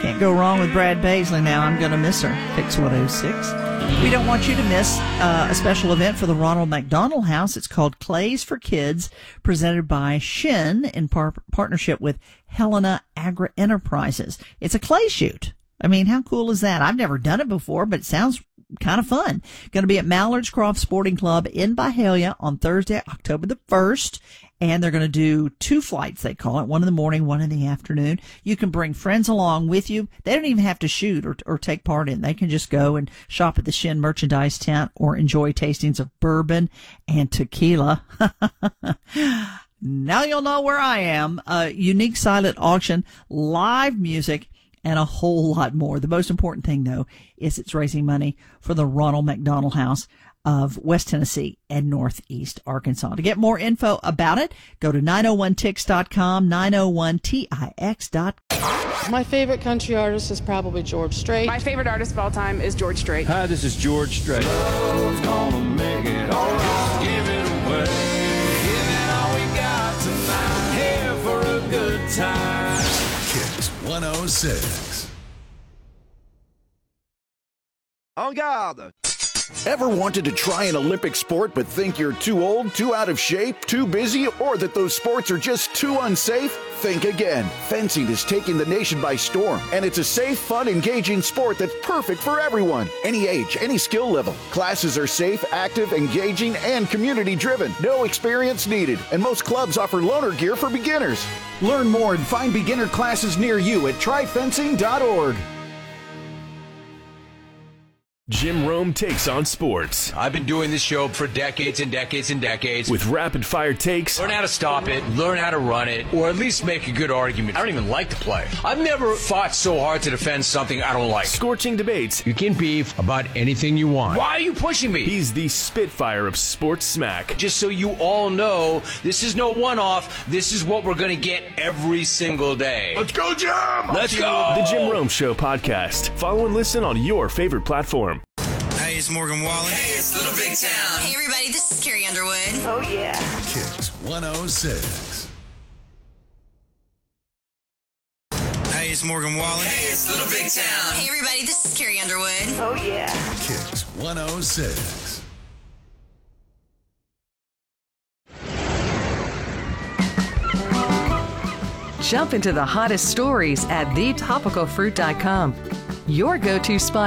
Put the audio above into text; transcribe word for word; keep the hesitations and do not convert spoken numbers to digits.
Can't go wrong with Brad Paisley now. I'm going to miss her. Fix one oh six. We don't want you to miss uh, a special event for the Ronald McDonald House. It's called Clays for Kids, presented by Shin in par- partnership with Helena Agri Enterprises. It's a clay shoot. I mean, how cool is that? I've never done it before, but it sounds kind of fun. Going to be at Mallard's Croft Sporting Club in Byhalia on Thursday, October the first. And they're going to do two flights, they call it, one in the morning, one in the afternoon. You can bring friends along with you. They don't even have to shoot or, or take part in. They can just go and shop at the Shin merchandise tent or enjoy tastings of bourbon and tequila. Now you'll know where I am. A unique silent auction, live music, and a whole lot more. The most important thing, though, is it's raising money for the Ronald McDonald House of West Tennessee and Northeast Arkansas. To get more info about it, go to nine oh one tix dot com, nine oh one tix dot com. My favorite country artist is probably George Strait. My favorite artist of all time is George Strait. Hi, this is George Strait. Love's gonna make it all right. Give it away. Give it all we got tonight. Here for a good time. Kicks one oh six. En garde! Ever wanted to try an Olympic sport but think you're too old, too out of shape, too busy, or that those sports are just too unsafe? Think again. Fencing is taking the nation by storm, and it's a safe, fun, engaging sport that's perfect for everyone. Any age, any skill level. Classes are safe, active, engaging, and community-driven. No experience needed, and most clubs offer loaner gear for beginners. Learn more and find beginner classes near you at try fencing dot org. Jim Rome takes on sports. I've been doing this show for decades and decades and decades. With rapid-fire takes. Learn how to stop it, learn how to run it, or at least make a good argument. I don't even like to play. I've never fought so hard to defend something I don't like. Scorching debates. You can beef about anything you want. Why are you pushing me? He's the Spitfire of sports smack. Just so you all know, this is no one-off. This is what we're going to get every single day. Let's go, Jim! Let's go! The Jim Rome Show podcast. Follow and listen on your favorite platform. Hey, it's Morgan Wallen. Hey, it's Little Big Town. Hey, everybody, this is Carrie Underwood. Oh, yeah. Kicks one oh six. Hey, it's Morgan Wallen. Hey, it's Little Big Town. Hey, everybody, this is Carrie Underwood. Oh, yeah. Kicks one oh six. Jump into the hottest stories at the topical fruit dot com. Your go-to spot